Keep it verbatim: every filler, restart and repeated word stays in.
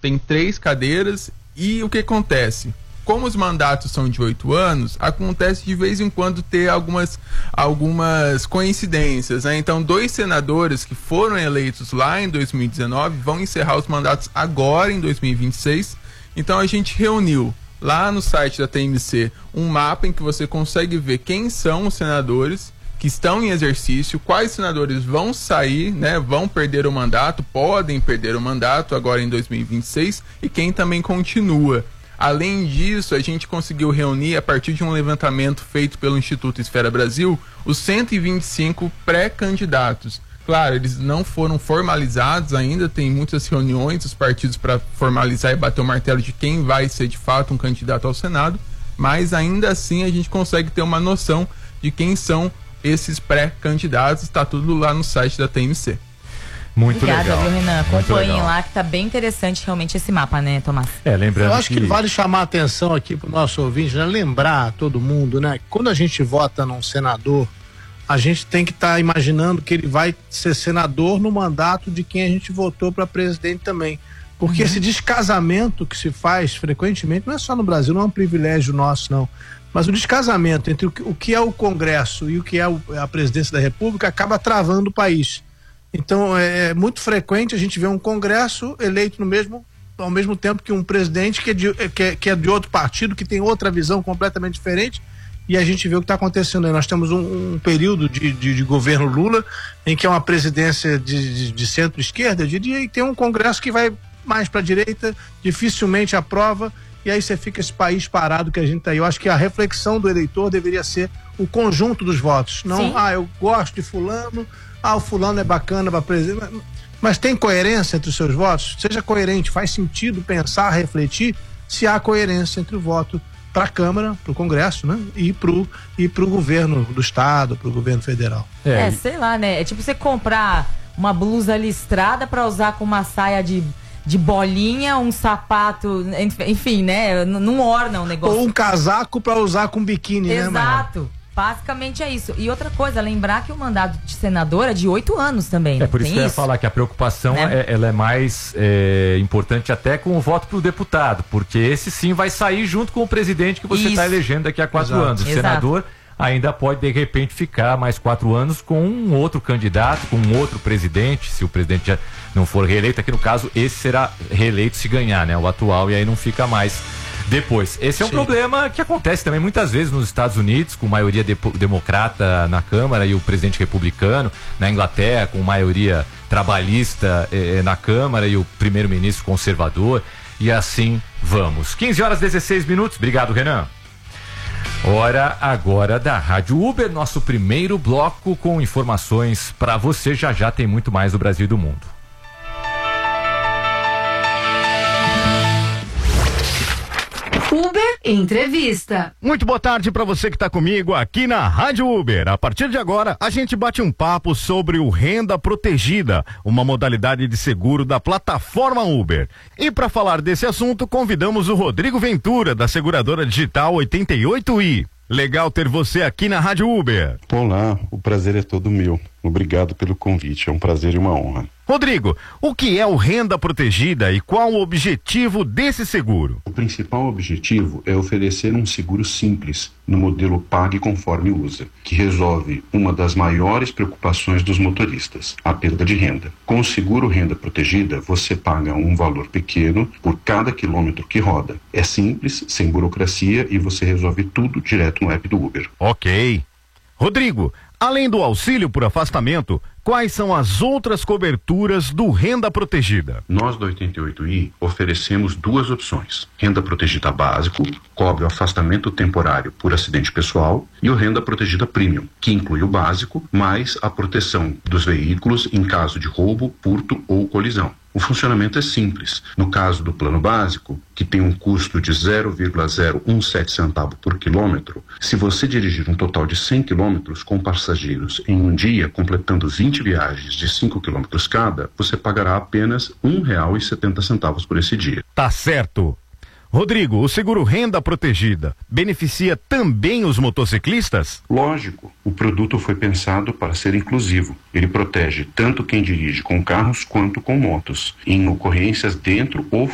tem três cadeiras e o que acontece? Como os mandatos são de oito anos, acontece de vez em quando ter algumas, algumas coincidências, né? Então, dois senadores que foram eleitos lá em dois mil e dezenove vão encerrar os mandatos agora em dois mil e vinte e seis. Então, a gente reuniu lá no site da T M C um mapa em que você consegue ver quem são os senadores que estão em exercício, quais senadores vão sair, né, vão perder o mandato, podem perder o mandato agora em dois mil e vinte e seis, e quem também continua. Além disso, a gente conseguiu reunir, a partir de um levantamento feito pelo Instituto Esfera Brasil, os cento e vinte e cinco pré-candidatos. Claro, eles não foram formalizados ainda, tem muitas reuniões dos partidos para formalizar e bater o martelo de quem vai ser de fato um candidato ao Senado, mas ainda assim a gente consegue ter uma noção de quem são esses pré-candidatos. Está tudo lá no site da T M C. Muito Obrigada, legal. viu, Renan? Muito Acompanhem legal. lá, que tá bem interessante realmente esse mapa, né, Tomás? É, lembrando Eu acho que, que vale chamar a atenção aqui pro nosso ouvinte, né? Lembrar a todo mundo, né? Quando a gente vota num senador, a gente tem que estar tá imaginando que ele vai ser senador no mandato de quem a gente votou para presidente também. Porque uhum. esse descasamento que se faz frequentemente, não é só no Brasil, não é um privilégio nosso, não. Mas o descasamento entre o que, o que é o Congresso e o que é o, a presidência da República acaba travando o país. Então é, é muito frequente a gente ver um Congresso eleito no mesmo, ao mesmo tempo que um presidente que é, de, que, é, que é de outro partido, que tem outra visão completamente diferente, e a gente vê o que está acontecendo aí. Nós temos um, um período de, de, de governo Lula, em que é uma presidência de, de, de centro-esquerda, eu diria, e tem um Congresso que vai mais para a direita, dificilmente aprova, e aí você fica esse país parado que a gente está aí. Eu acho que a reflexão do eleitor deveria ser o conjunto dos votos. Não, Sim. ah, eu gosto de fulano, ah, o fulano é bacana para presidente. Mas tem coerência entre os seus votos? Seja coerente, faz sentido pensar, refletir se há coerência entre o voto para a Câmara, para o Congresso, né? E pro, e pro governo do Estado, para o governo federal. É, é, sei lá, né? É tipo você comprar uma blusa listrada para usar com uma saia de, de bolinha, um sapato, enfim, né? Não orna o negócio. Ou um casaco para usar com biquíni, Exato. né, Exato. Basicamente é isso. E outra coisa, lembrar que o mandato de senador é de oito anos também. É por isso Tem que eu ia isso? falar que a preocupação Né? é, ela é mais é, importante até com o voto pro deputado, porque esse sim vai sair junto com o presidente que você está elegendo daqui a quatro Exato. anos. O Exato. senador ainda pode de repente ficar mais quatro anos com um outro candidato, com um outro presidente, se o presidente já não for reeleito. Aqui no caso, esse será reeleito se ganhar, né? O atual, e aí não fica mais depois. Esse é um Sim. problema que acontece também muitas vezes nos Estados Unidos, com maioria de, democrata na Câmara e o presidente republicano, na Inglaterra com maioria trabalhista eh, na Câmara e o primeiro-ministro conservador, e assim vamos. quinze horas e dezesseis minutos. Obrigado, Renan. Hora agora da Rádio Uber, nosso primeiro bloco com informações para você. Já já tem muito mais do Brasil e do mundo. Uber Entrevista. Muito boa tarde para você que está comigo aqui na Rádio Uber. A partir de agora, a gente bate um papo sobre o Renda Protegida, uma modalidade de seguro da plataforma Uber. E para falar desse assunto, convidamos o Rodrigo Ventura, da seguradora digital oitenta e oito i. Legal ter você aqui na Rádio Uber. Olá, o prazer é todo meu. Obrigado pelo convite, é um prazer e uma honra. Rodrigo, o que é o Renda Protegida e qual o objetivo desse seguro? O principal objetivo é oferecer um seguro simples, no modelo Pague Conforme Usa, que resolve uma das maiores preocupações dos motoristas, a perda de renda. Com o seguro Renda Protegida, você paga um valor pequeno por cada quilômetro que roda. É simples, sem burocracia, e você resolve tudo direto no app do Uber. Ok. Rodrigo, além do auxílio por afastamento, quais são as outras coberturas do Renda Protegida? Nós do oitenta e oito i oferecemos duas opções. Renda Protegida Básico, cobre o afastamento temporário por acidente pessoal, e o Renda Protegida Premium, que inclui o básico, mais a proteção dos veículos em caso de roubo, furto ou colisão. O funcionamento é simples. No caso do plano básico, que tem um custo de zero vírgula zero um sete centavo por quilômetro, se você dirigir um total de cem quilômetros com passageiros em um dia, completando vinte viagens de cinco quilômetros cada, você pagará apenas um real e setenta centavos por esse dia. Tá certo. Rodrigo, o seguro Renda Protegida beneficia também os motociclistas? Lógico, o produto foi pensado para ser inclusivo. Ele protege tanto quem dirige com carros quanto com motos, em ocorrências dentro ou